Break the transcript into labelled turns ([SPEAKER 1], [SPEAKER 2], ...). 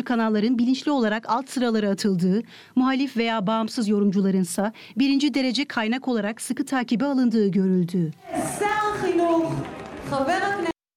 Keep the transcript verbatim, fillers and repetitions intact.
[SPEAKER 1] kanalların bilinçli olarak alt sıralara atıldığı, muhalif veya bağımsız yorumcularınsa birinci derece kaynak olarak sıkı takibe alındığı görüldü.